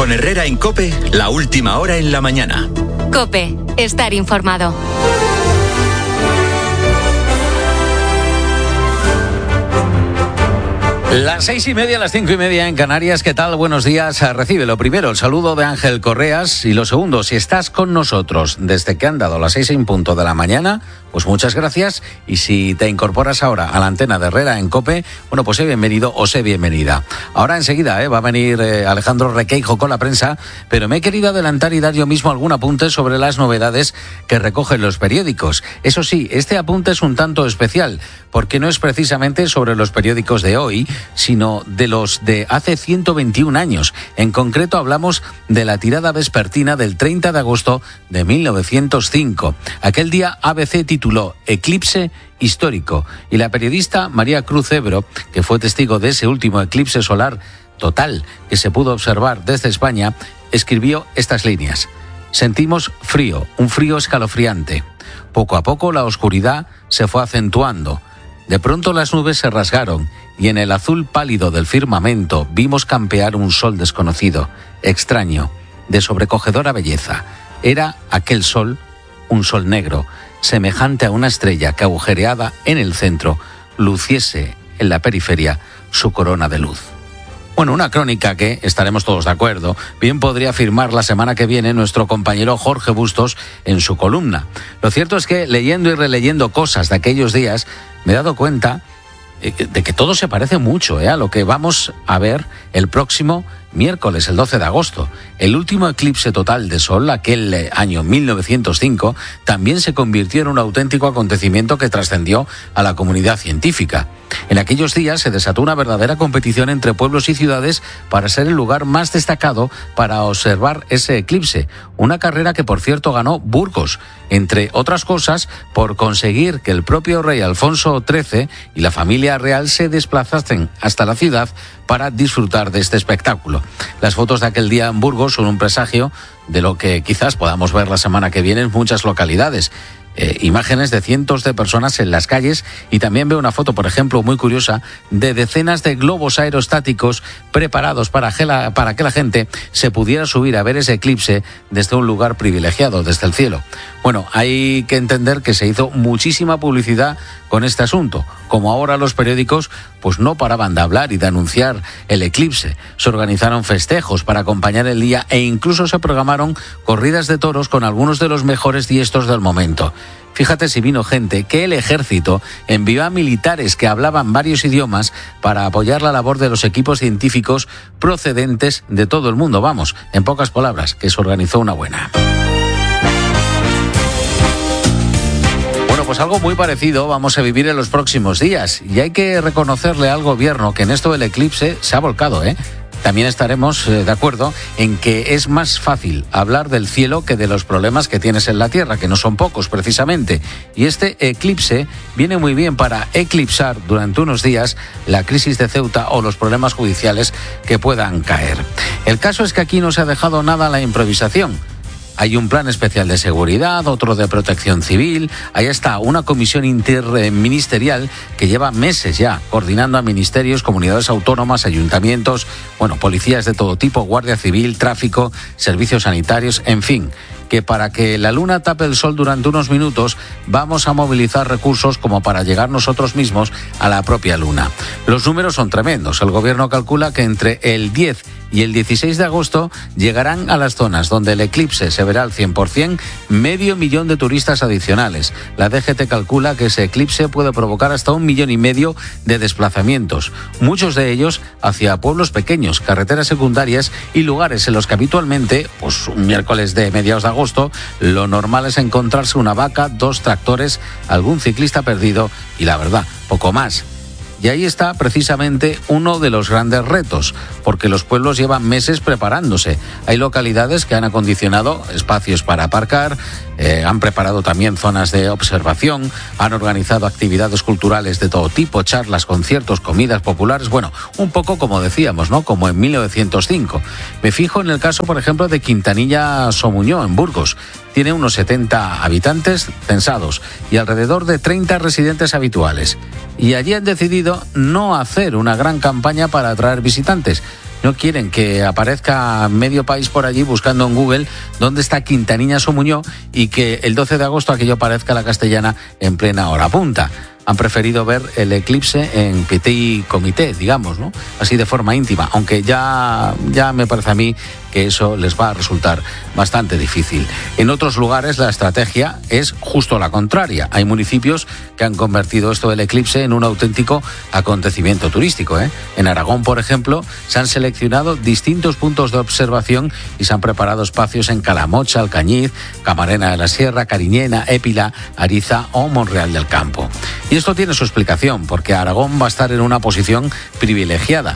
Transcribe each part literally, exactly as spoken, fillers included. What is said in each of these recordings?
Con Herrera en COPE, la última hora en la mañana. COPE, estar informado. Las seis y media, las cinco y media en Canarias. ¿Qué tal? Buenos días. Recibe lo primero, el saludo de Ángel Correas. Y lo segundo, si estás con nosotros desde que han dado las seis en punto de la mañana, pues muchas gracias. Y si te incorporas ahora a la antena de Herrera en COPE, bueno, pues sé bienvenido o sé bienvenida. Ahora enseguida ¿eh? va a venir eh, Alejandro Requeijo con la prensa, pero me he querido adelantar y dar yo mismo algún apunte sobre las novedades que recogen los periódicos. Eso sí, este apunte es un tanto especial, porque no es precisamente sobre los periódicos de hoy, sino de los de hace ciento veintiún años. En concreto hablamos de la tirada vespertina del treinta de agosto de mil novecientos cinco. Aquel día A B C tituló Eclipse histórico, y la periodista María Cruz Ebro, que fue testigo de ese último eclipse solar total que se pudo observar desde España, escribió estas líneas. Sentimos frío, un frío escalofriante. Poco a poco la oscuridad se fue acentuando. De pronto las nubes se rasgaron y en el azul pálido del firmamento vimos campear un sol desconocido, extraño, de sobrecogedora belleza. Era aquel sol, un sol negro, semejante a una estrella que, agujereada en el centro, luciese en la periferia su corona de luz. Bueno, una crónica que, estaremos todos de acuerdo, bien podría firmar la semana que viene nuestro compañero Jorge Bustos en su columna. Lo cierto es que, leyendo y releyendo cosas de aquellos días, me he dado cuenta de que todo se parece mucho ¿eh? a lo que vamos a ver el próximo miércoles, el doce de agosto. El último eclipse total de sol, aquel año mil novecientos cinco, también se convirtió en un auténtico acontecimiento que trascendió a la comunidad científica. En aquellos días se desató una verdadera competición entre pueblos y ciudades para ser el lugar más destacado para observar ese eclipse. Una carrera que, por cierto, ganó Burgos, entre otras cosas, por conseguir que el propio rey Alfonso trece y la familia real se desplazasen hasta la ciudad para disfrutar de este espectáculo. Las fotos de aquel día en Burgos son un presagio de lo que quizás podamos ver la semana que viene en muchas localidades. Eh, imágenes de cientos de personas en las calles, y también veo una foto, por ejemplo, muy curiosa, de decenas de globos aerostáticos preparados para que, la, para que la gente se pudiera subir a ver ese eclipse desde un lugar privilegiado, desde el cielo. Bueno, hay que entender que se hizo muchísima publicidad con este asunto. Como ahora los periódicos pues no paraban de hablar y de anunciar el eclipse. Se organizaron festejos para acompañar el día e incluso se programaron corridas de toros con algunos de los mejores diestros del momento. Fíjate si vino gente que el ejército envió a militares que hablaban varios idiomas para apoyar la labor de los equipos científicos procedentes de todo el mundo. Vamos, en pocas palabras, que se organizó una buena. Bueno, pues algo muy parecido vamos a vivir en los próximos días, y hay que reconocerle al gobierno que en esto del eclipse se ha volcado, ¿eh? También estaremos eh, de acuerdo en que es más fácil hablar del cielo que de los problemas que tienes en la tierra, que no son pocos precisamente. Y este eclipse viene muy bien para eclipsar durante unos días la crisis de Ceuta o los problemas judiciales que puedan caer. El caso es que aquí no se ha dejado nada a la improvisación. Hay un plan especial de seguridad, otro de protección civil. Ahí está una comisión interministerial que lleva meses ya coordinando a ministerios, comunidades autónomas, ayuntamientos, bueno, policías de todo tipo, guardia civil, tráfico, servicios sanitarios, en fin, que para que la luna tape el sol durante unos minutos vamos a movilizar recursos como para llegar nosotros mismos a la propia luna. Los números son tremendos. El gobierno calcula que entre el diez y el dieciséis de agosto llegarán a las zonas donde el eclipse se verá al cien por ciento medio millón de turistas adicionales. La D G T calcula que ese eclipse puede provocar hasta un millón y medio de desplazamientos, muchos de ellos hacia pueblos pequeños, carreteras secundarias y lugares en los que habitualmente, pues un miércoles de mediados de agosto, lo normal es encontrarse una vaca, dos tractores, algún ciclista perdido y, la verdad, poco más. Y ahí está precisamente uno de los grandes retos, porque los pueblos llevan meses preparándose. Hay localidades que han acondicionado espacios para aparcar, eh, han preparado también zonas de observación, han organizado actividades culturales de todo tipo, charlas, conciertos, comidas populares, bueno, un poco como decíamos, ¿no? Como en mil novecientos cinco. Me fijo en el caso, por ejemplo, de Quintanilla-Somuñó, en Burgos. Tiene unos setenta habitantes censados y alrededor de treinta residentes habituales. Y allí han decidido no hacer una gran campaña para atraer visitantes. no quieren que aparezca medio país por allí buscando en Google dónde está Quintaniñas o Muñoz y que el doce de agosto aquello parezca la Castellana en plena hora punta. Han preferido ver el eclipse en petit comité, digamos, ¿no? Así de forma íntima, aunque ya, ya me parece a mí que eso les va a resultar bastante difícil. En otros lugares la estrategia es justo la contraria. Hay municipios que han convertido esto del eclipse en un auténtico acontecimiento turístico, ¿eh? En Aragón, por ejemplo, se han seleccionado distintos puntos de observación y se han preparado espacios en Calamocha, Alcañiz, Camarena de la Sierra, Cariñena, Épila, Ariza o Monreal del Campo. Y esto tiene su explicación, porque Aragón va a estar en una posición privilegiada.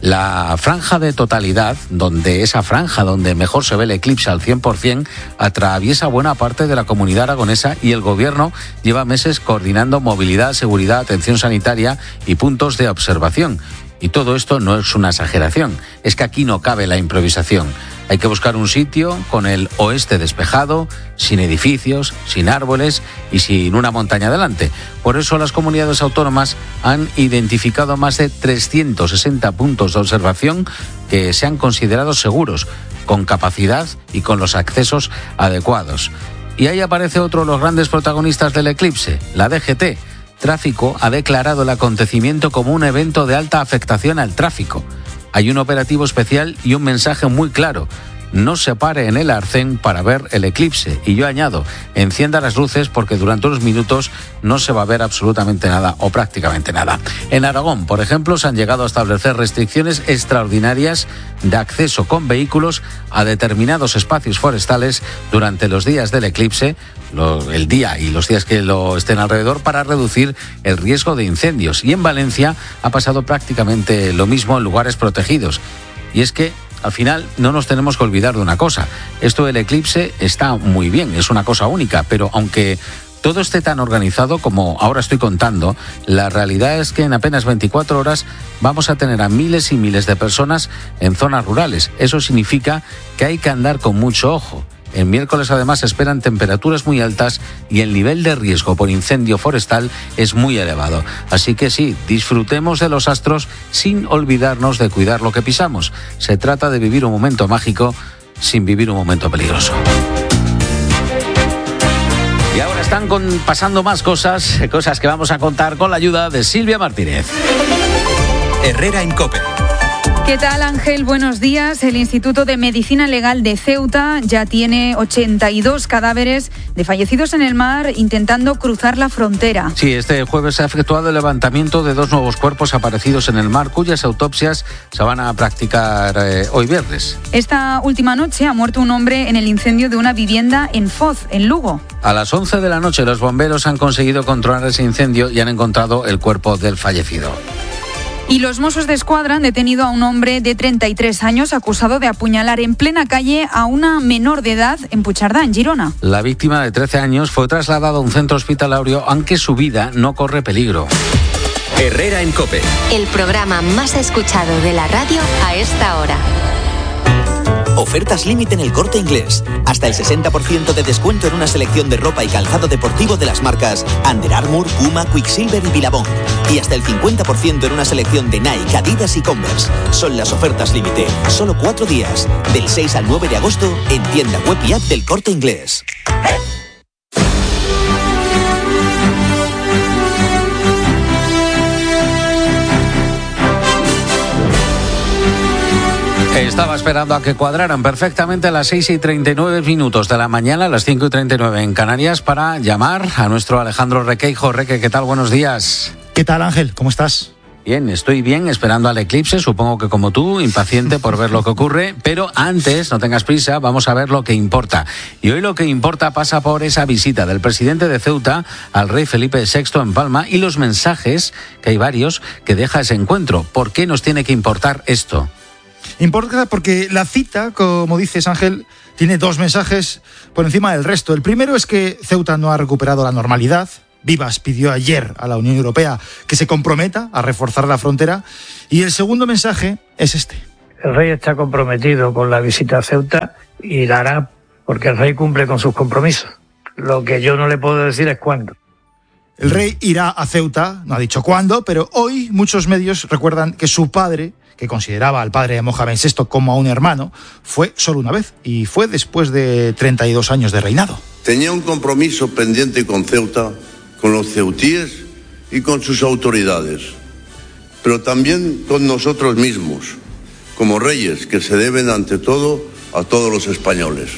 La franja de totalidad, donde esa franja donde mejor se ve el eclipse al cien por ciento, atraviesa buena parte de la comunidad aragonesa y el gobierno lleva meses coordinando movilidad, seguridad, atención sanitaria y puntos de observación. Y todo esto no es una exageración, es que aquí no cabe la improvisación. Hay que buscar un sitio con el oeste despejado, sin edificios, sin árboles y sin una montaña delante. Por eso las comunidades autónomas han identificado más de trescientos sesenta puntos de observación que se han considerado seguros, con capacidad y con los accesos adecuados. Y ahí aparece otro de los grandes protagonistas del eclipse, la D G T. Tráfico ha declarado el acontecimiento como un evento de alta afectación al tráfico. Hay un operativo especial y un mensaje muy claro. No se pare en el arcén para ver el eclipse. Y yo añado, encienda las luces porque durante unos minutos no se va a ver absolutamente nada o prácticamente nada. En Aragón, por ejemplo, se han llegado a establecer restricciones extraordinarias de acceso con vehículos a determinados espacios forestales durante los días del eclipse, lo, el día y los días que lo estén alrededor, para reducir el riesgo de incendios. Y en Valencia ha pasado prácticamente lo mismo en lugares protegidos. Y es que al final no nos tenemos que olvidar de una cosa. Esto del eclipse está muy bien, es una cosa única, pero aunque todo esté tan organizado como ahora estoy contando, la realidad es que en apenas veinticuatro horas vamos a tener a miles y miles de personas en zonas rurales. Eso significa que hay que andar con mucho ojo. El miércoles además se esperan temperaturas muy altas y el nivel de riesgo por incendio forestal es muy elevado. Así que sí, disfrutemos de los astros sin olvidarnos de cuidar lo que pisamos. Se trata de vivir un momento mágico sin vivir un momento peligroso. Y ahora están con, pasando más cosas, cosas que vamos a contar con la ayuda de Silvia Martínez. Herrera en COPE. ¿Qué tal, Ángel? Buenos días. El Instituto de Medicina Legal de Ceuta ya tiene ochenta y dos cadáveres de fallecidos en el mar intentando cruzar la frontera. Sí, este jueves se ha efectuado el levantamiento de dos nuevos cuerpos aparecidos en el mar, cuyas autopsias se van a practicar eh, hoy viernes. Esta última noche ha muerto un hombre en el incendio de una vivienda en Foz, en Lugo. A las once de la noche los bomberos han conseguido controlar ese incendio y han encontrado el cuerpo del fallecido. Y los Mossos de Escuadra han detenido a un hombre de treinta y tres años acusado de apuñalar en plena calle a una menor de edad en Puigcerdá, en Girona. La víctima de trece años fue trasladada a un centro hospitalario, aunque su vida no corre peligro. Herrera en COPE. El programa más escuchado de la radio a esta hora. Ofertas límite en El Corte Inglés. Hasta el sesenta por ciento de descuento en una selección de ropa y calzado deportivo de las marcas Under Armour, Puma, Quicksilver y Billabong. Y hasta el cincuenta por ciento en una selección de Nike, Adidas y Converse. Son las ofertas límite. Solo cuatro días. Del seis al nueve de agosto en tienda web y app del Corte Inglés. Estaba esperando a que cuadraran perfectamente a las seis y treinta y nueve minutos de la mañana, a las cinco y treinta y nueve en Canarias, para llamar a nuestro Alejandro Requeijo. Reque, ¿qué tal? Buenos días. ¿Qué tal, Ángel? ¿Cómo estás? Bien, estoy bien, esperando al eclipse, supongo que como tú, impaciente por ver lo que ocurre, pero antes, no tengas prisa, vamos a ver lo que importa. Y hoy lo que importa pasa por esa visita del presidente de Ceuta al rey Felipe sexto en Palma y los mensajes, que hay varios, que deja ese encuentro. ¿Por qué nos tiene que importar esto? Importa porque la cita, como dices, Ángel, tiene dos mensajes por encima del resto. El primero es que Ceuta no ha recuperado la normalidad. Vivas pidió ayer a la Unión Europea que se comprometa a reforzar la frontera. Y el segundo mensaje es este. El rey está comprometido con la visita a Ceuta y la hará porque el rey cumple con sus compromisos. Lo que yo no le puedo decir es cuándo. El rey irá a Ceuta, no ha dicho cuándo, pero hoy muchos medios recuerdan que su padre, que consideraba al padre de Mohamed sexto como a un hermano, fue solo una vez, y fue después de treinta y dos años de reinado. Tenía un compromiso pendiente con Ceuta, con los ceutíes y con sus autoridades, pero también con nosotros mismos, como reyes que se deben ante todo a todos los españoles.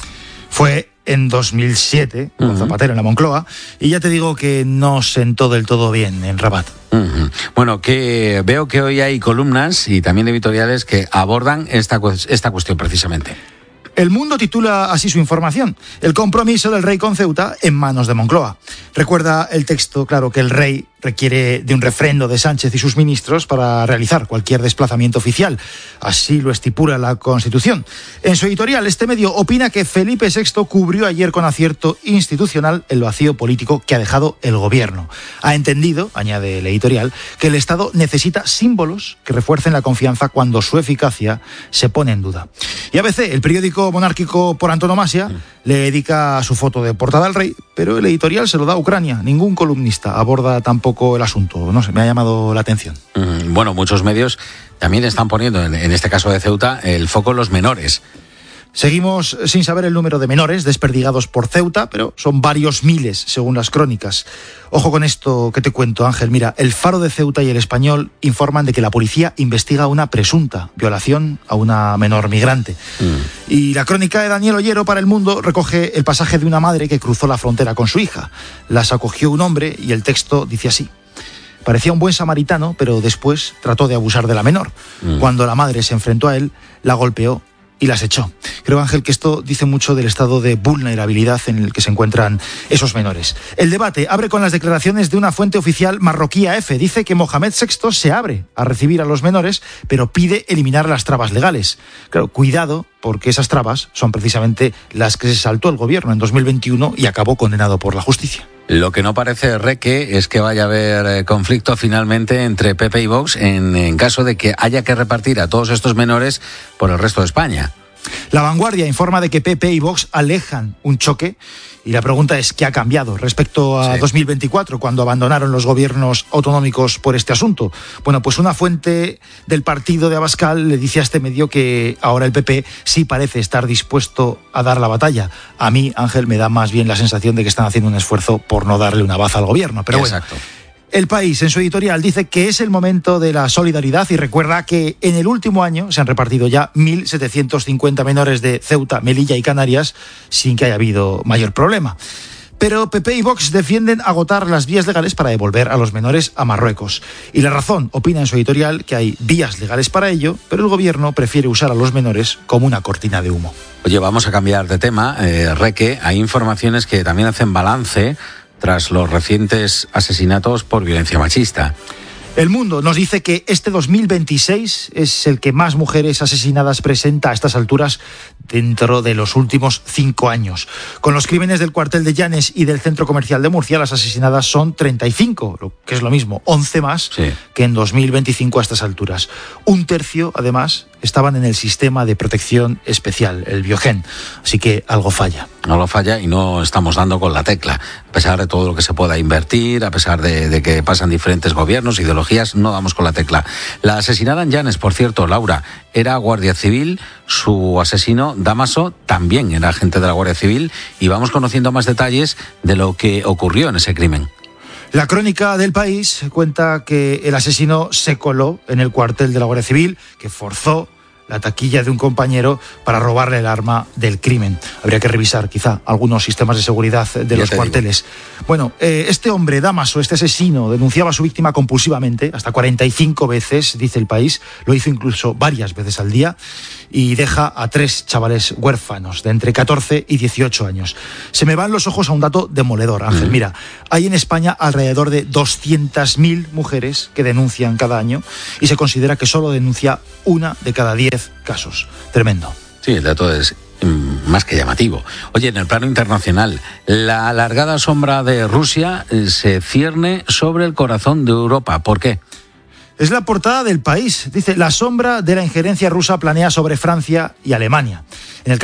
Fue en dos mil siete, con uh-huh. Zapatero en la Moncloa, y ya te digo que no sentó del todo bien en Rabat. Uh-huh. Bueno, que veo que hoy hay columnas y también editoriales que abordan esta, esta cuestión precisamente. El Mundo titula así su información: el compromiso del rey con Ceuta en manos de Moncloa. Recuerda el texto, claro, que el rey requiere de un refrendo de Sánchez y sus ministros para realizar cualquier desplazamiento oficial. Así lo estipula la Constitución. En su editorial, este medio opina que Felipe sexto cubrió ayer con acierto institucional el vacío político que ha dejado el gobierno. Ha entendido, añade el editorial, que el Estado necesita símbolos que refuercen la confianza cuando su eficacia se pone en duda. Y A B C, el periódico monárquico por antonomasia, le dedica su foto de portada al rey, pero el editorial se lo da a Ucrania. Ningún columnista aborda tampoco el asunto. No sé, me ha llamado la atención. Mm, bueno, muchos medios también están poniendo, en, en este caso de Ceuta, el foco en los menores. Seguimos sin saber el número de menores desperdigados por Ceuta, pero son varios miles, según las crónicas. Ojo con esto que te cuento, Ángel. Mira, el Faro de Ceuta y El Español informan de que la policía investiga una presunta violación a una menor migrante. Mm. Y la crónica de Daniel Ollero para El Mundo recoge el pasaje de una madre que cruzó la frontera con su hija. Las acogió un hombre y el texto dice así: parecía un buen samaritano, pero después trató de abusar de la menor. Mm. Cuando la madre se enfrentó a él, la golpeó y las echó. Creo, Ángel, que esto dice mucho del estado de vulnerabilidad en el que se encuentran esos menores. El debate abre con las declaraciones de una fuente oficial marroquí A F. Dice que Mohamed sexto se abre a recibir a los menores, pero pide eliminar las trabas legales. Claro, cuidado, porque esas trabas son precisamente las que se saltó el gobierno en dos mil veintiuno y acabó condenado por la justicia. Lo que no parece, Reque, es que vaya a haber conflicto finalmente entre P P y Vox en, en caso de que haya que repartir a todos estos menores por el resto de España. La Vanguardia informa de que P P y Vox alejan un choque y la pregunta es ¿qué ha cambiado respecto a sí. dos mil veinticuatro, cuando abandonaron los gobiernos autonómicos por este asunto? Bueno, pues una fuente del partido de Abascal le dice a este medio que ahora el P P sí parece estar dispuesto a dar la batalla. A mí, Ángel, me da más bien la sensación de que están haciendo un esfuerzo por no darle una baza al gobierno. Pero bueno. Exacto. El País, en su editorial, dice que es el momento de la solidaridad y recuerda que en el último año se han repartido ya mil setecientos cincuenta menores de Ceuta, Melilla y Canarias sin que haya habido mayor problema. Pero P P y Vox defienden agotar las vías legales para devolver a los menores a Marruecos. Y La Razón opina en su editorial que hay vías legales para ello, pero el gobierno prefiere usar a los menores como una cortina de humo. Oye, vamos a cambiar de tema. Eh, Reque, hay informaciones que también hacen balance tras los recientes asesinatos por violencia machista. El Mundo nos dice que este dos mil veintiséis es el que más mujeres asesinadas presenta a estas alturas dentro de los últimos cinco años. Con los crímenes del cuartel de Llanes y del centro comercial de Murcia, las asesinadas son treinta y cinco, lo que es lo mismo, once más sí. que en dos mil veinticinco a estas alturas. Un tercio, además, estaban en el sistema de protección especial, el Biogen. Así que algo falla. Algo falla y no estamos dando con la tecla. A pesar de todo lo que se pueda invertir, a pesar de, de que pasan diferentes gobiernos, ideologías, no damos con la tecla. La asesinada en Llanes, por cierto, Laura, era guardia civil. Su asesino, Dámaso, también era agente de la Guardia Civil. Y vamos conociendo más detalles de lo que ocurrió en ese crimen. La crónica del País cuenta que el asesino se coló en el cuartel de la Guardia Civil, que forzó la taquilla de un compañero para robarle el arma del crimen. Habría que revisar quizá algunos sistemas de seguridad de ya los cuarteles. Digo. Bueno, eh, este hombre, Dámaso, este asesino, denunciaba a su víctima compulsivamente, hasta cuarenta y cinco veces, dice el País. Lo hizo incluso varias veces al día y deja a tres chavales huérfanos de entre catorce y dieciocho años. Se me van los ojos a un dato demoledor, Ángel. Mm. Mira, hay en España alrededor de doscientas mil mujeres que denuncian cada año y se considera que solo denuncia una de cada diez casos. Tremendo. Sí, el dato es más que llamativo. Oye, en el plano internacional, la alargada sombra de Rusia se cierne sobre el corazón de Europa. ¿Por qué? Es la portada del País. Dice, la sombra de la injerencia rusa planea sobre Francia y Alemania. En el